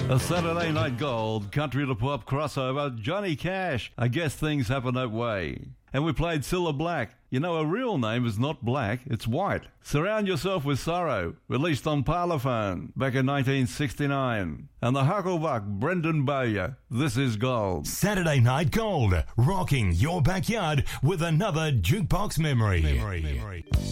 A Saturday Night Gold, country to pop crossover, Johnny Cash. I guess things happen that way. And we played Cilla Black. You know, her real name is not Black, it's White. Surround Yourself with Sorrow, released on Parlophone back in 1969. And the Hucklebuck, Brendan Bowyer, This Is Gold. Saturday Night Gold, rocking your backyard with another jukebox memory.